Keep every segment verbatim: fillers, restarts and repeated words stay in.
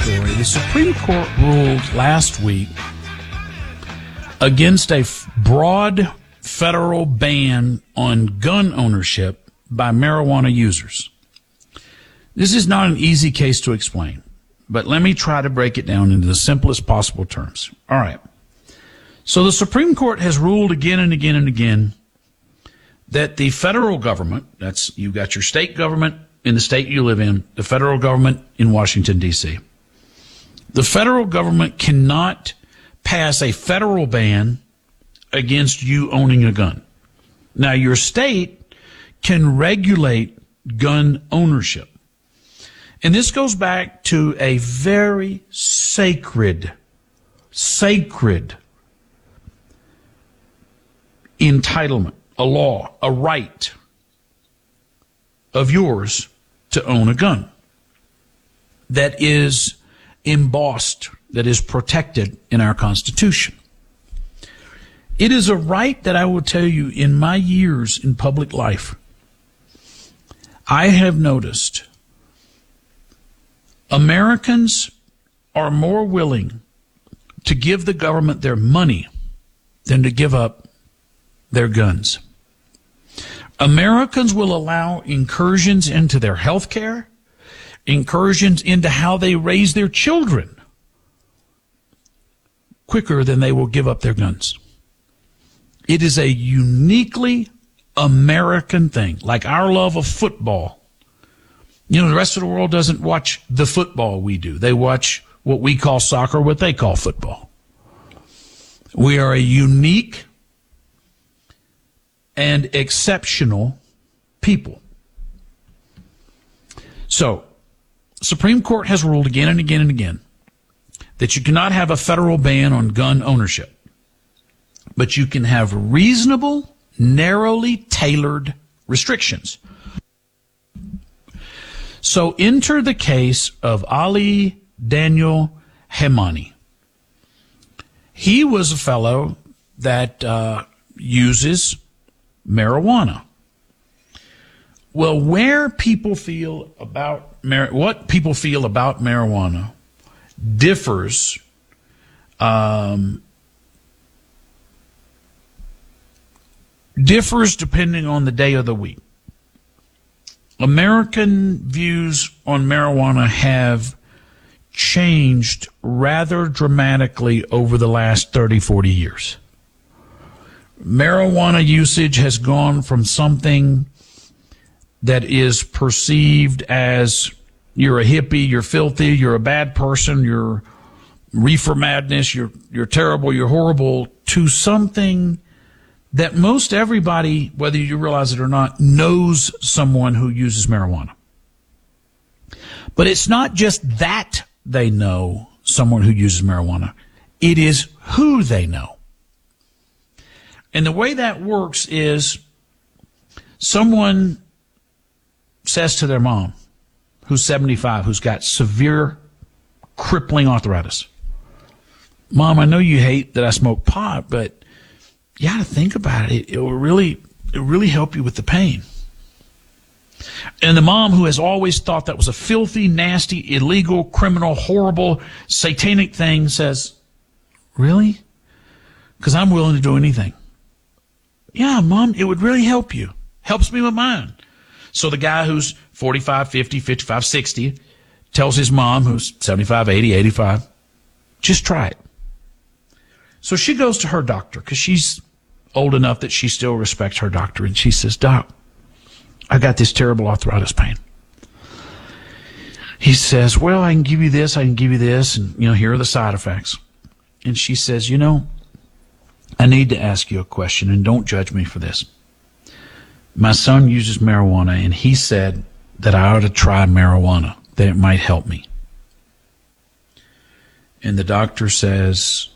story. The Supreme Court ruled last week against a f- broad federal ban on gun ownership by marijuana users. This is not an easy case to explain, but let me try to break it down into the simplest possible terms. All right. So the Supreme Court has ruled again and again and again that the federal government, that's, you've got your state government in the state you live in, the federal government in Washington, D C. The federal government cannot pass a federal ban against you owning a gun. Now, your state can regulate gun ownership. And this goes back to a very sacred, sacred entitlement, a law, a right of yours to own a gun that is embossed, that is protected in our Constitution. It is a right that I will tell you, in my years in public life, I have noticed Americans are more willing to give the government their money than to give up their guns. Americans will allow incursions into their health care, incursions into how they raise their children, quicker than they will give up their guns. It is a uniquely American thing, like our love of football. You know, the rest of the world doesn't watch the football we do. They watch what we call soccer, what they call football. We are a unique and exceptional people. So, Supreme Court has ruled again and again and again that you cannot have a federal ban on gun ownership, but you can have reasonable, narrowly tailored restrictions. So enter the case of Ali Daniel Haemani. He was a fellow that uh, uses marijuana. Well, where people feel about mar- what people feel about marijuana differs um, differs depending on the day of the week. American views on marijuana have changed rather dramatically over the last thirty, forty years. Marijuana usage has gone from something that is perceived as you're a hippie, you're filthy, you're a bad person, you're reefer madness, you're you're terrible, you're horrible, to something that most everybody, whether you realize it or not, knows someone who uses marijuana. But it's not just that they know someone who uses marijuana. It is who they know. And the way that works is someone says to their mom, who's seventy-five, who's got severe crippling arthritis, "Mom, I know you hate that I smoke pot, but you got to think about it. It will really, it will really help you with the pain." And the mom, who has always thought that was a filthy, nasty, illegal, criminal, horrible, satanic thing, says, "Really? Because I'm willing to do anything." "Yeah, Mom, it would really help you. Helps me with mine." So the guy who's forty-five, fifty, fifty-five, sixty tells his mom, who's seventy-five, eighty, eighty-five, "Just try it." So she goes to her doctor, because she's old enough that she still respects her doctor, and she says, "Doc, I got this terrible arthritis pain." He says, "Well, I can give you this, I can give you this, and, you know, here are the side effects." And she says, "You know, I need to ask you a question, and don't judge me for this. My son uses marijuana, and he said that I ought to try marijuana, that it might help me." And the doctor says,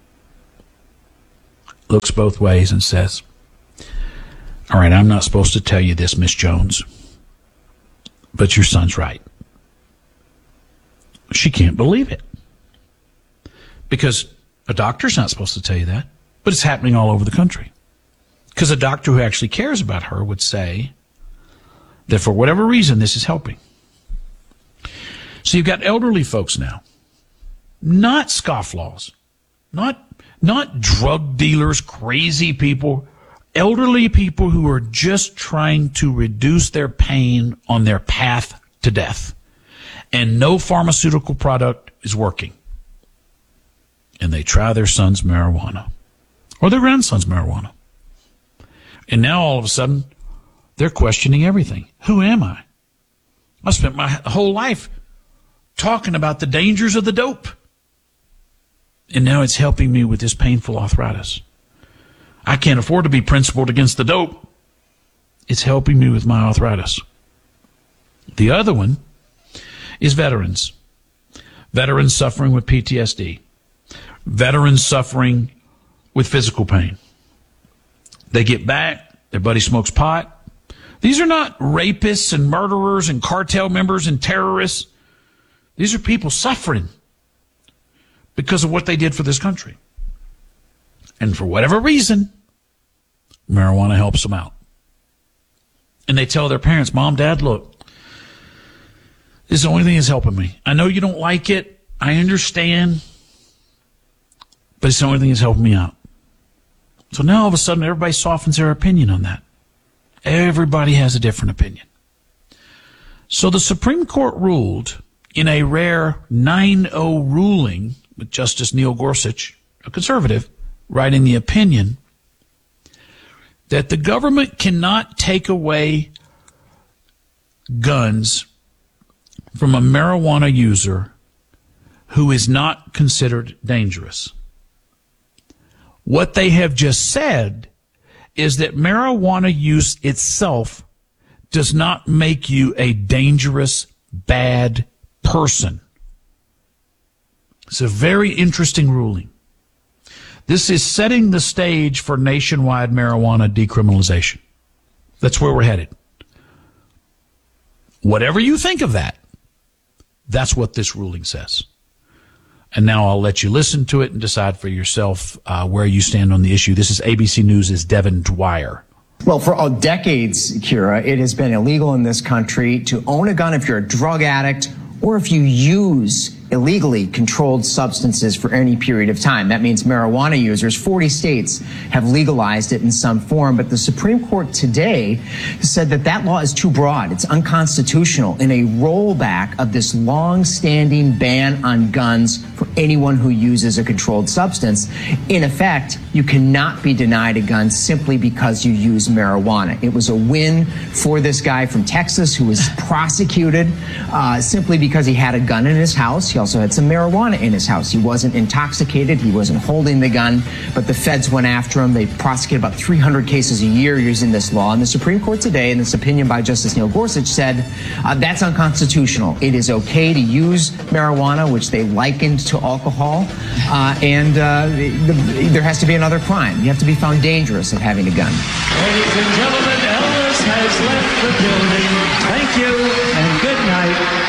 looks both ways and says, "All right, I'm not supposed to tell you this, Miss Jones, but your son's right." She can't believe it, because a doctor's not supposed to tell you that, but it's happening all over the country. Because a doctor who actually cares about her would say that for whatever reason, this is helping. So you've got elderly folks now not scofflaws, not, not drug dealers, crazy people, elderly people who are just trying to reduce their pain on their path to death. And no pharmaceutical product is working. And they try their son's marijuana or their grandson's marijuana. And now all of a sudden, they're questioning everything. Who am I? I spent my whole life talking about the dangers of the dope. And now it's helping me with this painful arthritis. I can't afford to be principled against the dope. It's helping me with my arthritis. The other one is veterans. Veterans suffering with P T S D. Veterans suffering with physical pain. They get back, their buddy smokes pot. These are not rapists and murderers and cartel members and terrorists. These are people suffering because of what they did for this country. And for whatever reason, marijuana helps them out. And they tell their parents, Mom, Dad, look, this is the only thing that's helping me. I know you don't like it. I understand. But it's the only thing that's helping me out. So now all of a sudden everybody softens their opinion on that. Everybody has a different opinion. So the Supreme Court ruled in a rare nine oh ruling with Justice Neil Gorsuch, a conservative, writing the opinion that the government cannot take away guns from a marijuana user who is not considered dangerous. What they have just said is that marijuana use itself does not make you a dangerous, bad person. It's a very interesting ruling. This is setting the stage for nationwide marijuana decriminalization. That's where we're headed. Whatever you think of that, that's what this ruling says. And now I'll let you listen to it and decide for yourself uh, where you stand on the issue. This is A B C News' Devin Dwyer. Well, for all decades, Kira, it has been illegal in this country to own a gun if you're a drug addict or if you use illegally controlled substances for any period of time. That means marijuana users. forty states have legalized it in some form, but the Supreme Court today said that that law is too broad. It's unconstitutional in a rollback of this long-standing ban on guns for anyone who uses a controlled substance. In effect, you cannot be denied a gun simply because you use marijuana. It was a win for this guy from Texas who was prosecuted uh, simply because he had a gun in his house. He also had some marijuana in his house. He wasn't intoxicated. He wasn't holding the gun, but the feds went after him. They prosecute about three hundred cases a year using this law. And the Supreme Court today, in this opinion by Justice Neil Gorsuch, said uh, that's unconstitutional. It is okay to use marijuana, which they likened to alcohol, uh, and uh, the, the, there has to be another crime. You have to be found dangerous of having a gun. Ladies and gentlemen, Elvis has left the building. Thank you and good night.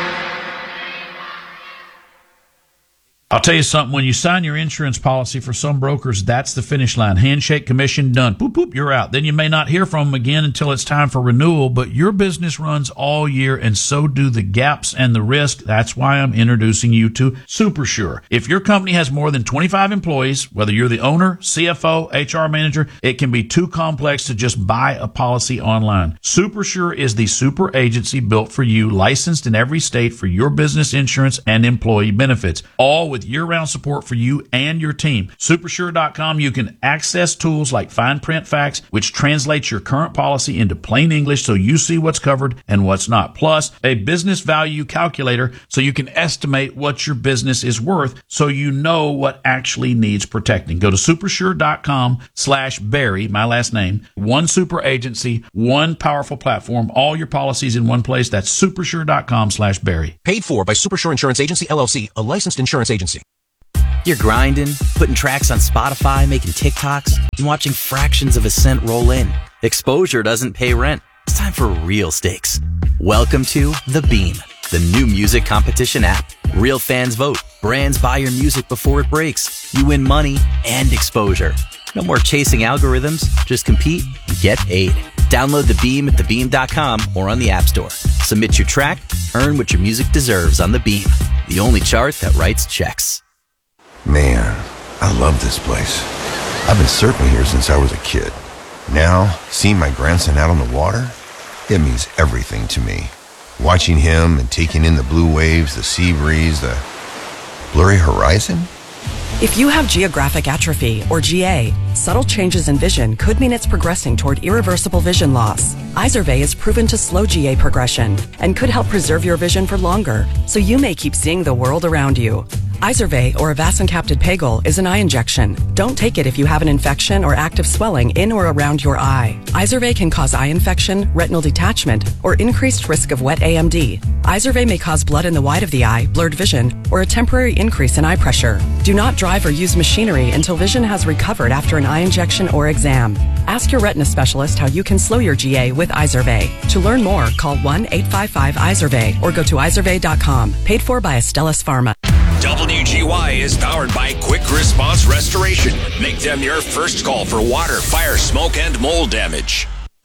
I'll tell you something. When you sign your insurance policy for some brokers, that's the finish line. Handshake, commission, done. Boop, boop, you're out. Then you may not hear from them again until it's time for renewal, but your business runs all year, and so do the gaps and the risk. That's why I'm introducing you to SuperSure. If your company has more than twenty-five employees, whether you're the owner, C F O, H R manager, it can be too complex to just buy a policy online. SuperSure is the super agency built for you, licensed in every state for your business insurance and employee benefits, all with year-round support for you and your team. Supersure dot com, you can access tools like fine print facts, which translates your current policy into plain English so you see what's covered and what's not. Plus, a business value calculator so you can estimate what your business is worth so you know what actually needs protecting. Go to supersure dot com slash Barry, my last name, one super agency, one powerful platform, all your policies in one place. That's supersure dot com slash Barry. Paid for by Supersure Insurance Agency, L L C, a licensed insurance agency. You're grinding, putting tracks on Spotify, making TikToks, and watching fractions of a cent roll in. Exposure doesn't pay rent. It's time for real stakes. Welcome to The Beam, the new music competition app. Real fans vote. Brands buy your music before it breaks. You win money and exposure. No more chasing algorithms. Just compete and get paid. Download The Beam at the beam dot com or on the App Store. Submit your track, earn what your music deserves on The Beam. the only chart that writes checks. Man, I love this place. I've been surfing here since I was a kid. Now, seeing my grandson out on the water, it means everything to me. Watching him and taking in the blue waves, the sea breeze, the blurry horizon. If you have geographic atrophy, or G A, subtle changes in vision could mean it's progressing toward irreversible vision loss. Izervay is proven to slow G A progression and could help preserve your vision for longer, so you may keep seeing the world around you. Izervay, or avacincaptad pegol, is an eye injection. Don't take it if you have an infection or active swelling in or around your eye. Izervay can cause eye infection, retinal detachment, or increased risk of wet A M D. Izervay may cause blood in the white of the eye, blurred vision, or a temporary increase in eye pressure. Do not drive or use machinery until vision has recovered after an eye injection or exam. Ask your retina specialist how you can slow your G A with Izervay. To learn more, call one eight five five Izervay or go to izervay dot com. Paid for by Astellas Pharma. W G Y is powered by Quick Response Restoration. Make them your first call for water, fire, smoke, and mold damage.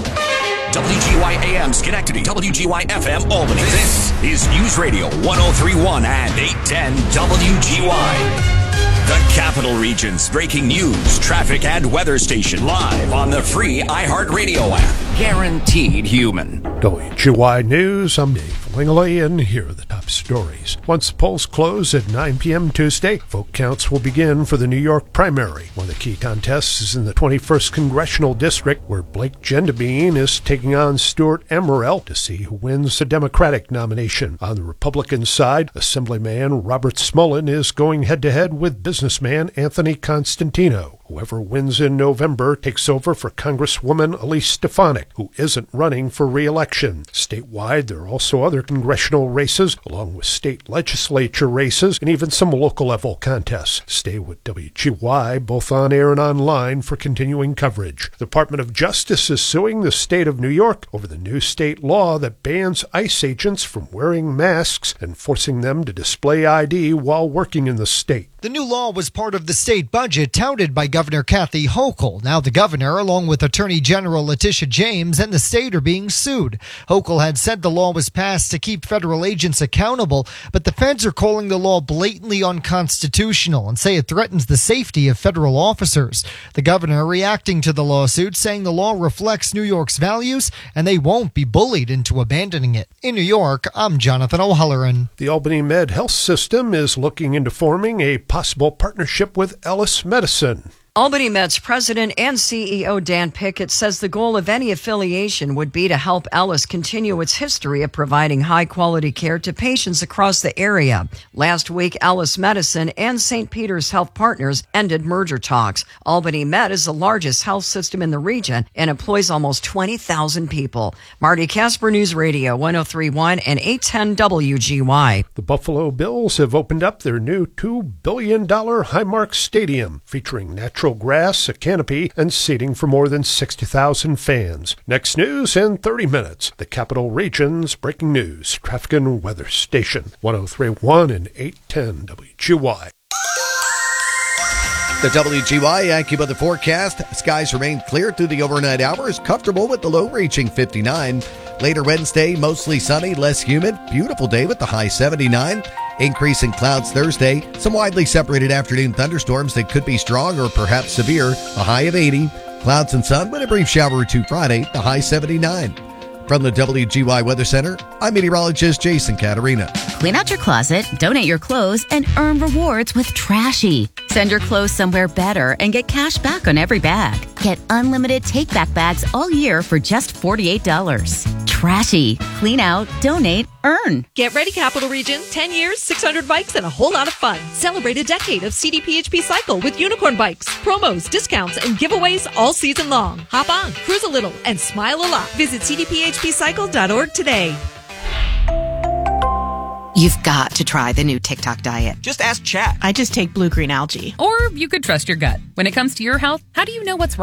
W G Y A M Schenectady, W G Y F M Albany. This is News Radio one oh three point one and eight ten W G Y. The Capital Region's breaking news, traffic, and weather station live on the free iHeartRadio app. Guaranteed human. W G Y News, I'm Dave Langley, and here are the top stories. Once the polls close at nine p.m. Tuesday, vote counts will begin for the New York primary. One of the key contests is in the twenty-first Congressional District, where Blake Gendebien is taking on Stuart Emmerell to see who wins the Democratic nomination. On the Republican side, Assemblyman Robert Smullen is going head-to-head with businessman Anthony Constantino. Whoever wins in November takes over for Congresswoman Elise Stefanik, who isn't running for re-election. Statewide, there are also other congressional races, along with state legislature races, and even some local-level contests. Stay with W G Y, both on air and online, for continuing coverage. The Department of Justice is suing the state of New York over the new state law that bans ICE agents from wearing masks and forcing them to display I D while working in the state. The new law was part of the state budget touted by Governor Kathy Hochul. Now the governor, along with Attorney General Letitia James, and the state are being sued. Hochul had said the law was passed to keep federal agents accountable, but the feds are calling the law blatantly unconstitutional and say it threatens the safety of federal officers. The governor reacting to the lawsuit, saying the law reflects New York's values and they won't be bullied into abandoning it. In New York, I'm Jonathan O'Halloran. The Albany Med Health System is looking into forming a possible partnership with Ellis Medicine. Albany Med's president and C E O Dan Pickett says the goal of any affiliation would be to help Ellis continue its history of providing high-quality care to patients across the area. Last week, Ellis Medicine and Saint Peter's Health Partners ended merger talks. Albany Med is the largest health system in the region and employs almost twenty thousand people. Marty Casper, News Radio one oh three point one and eight ten W G Y. The Buffalo Bills have opened up their new two billion dollars Highmark Stadium, featuring natural grass, a canopy, and seating for more than sixty thousand fans. Next news in thirty minutes. The Capital Region's breaking news, traffic and weather station. one oh three point one and eight ten W G Y. The W G Y AccuWeather forecast. Skies remain clear through the overnight hours, comfortable with the low reaching fifty-nine. Later Wednesday, mostly sunny, less humid. Beautiful day with the high seventy-nine. Increase in clouds Thursday. Some widely separated afternoon thunderstorms that could be strong or perhaps severe. A high of eighty. Clouds and sun with a brief shower or two Friday. The high seventy-nine. From the W G Y Weather Center, I'm meteorologist Jason Caterina. Clean out your closet, donate your clothes, and earn rewards with Trashy. Send your clothes somewhere better and get cash back on every bag. Get unlimited take-back bags all year for just forty-eight dollars. Trashy. Clean out, donate, earn. Get ready, Capital Region. ten years, six hundred bikes, and a whole lot of fun. Celebrate a decade of C D P H P Cycle with unicorn bikes, promos, discounts, and giveaways all season long. Hop on, cruise a little, and smile a lot. Visit c d p h p cycle dot org today. You've got to try the new TikTok diet. Just ask Chat. I just take blue-green algae. Or you could trust your gut. When it comes to your health, how do you know what's right?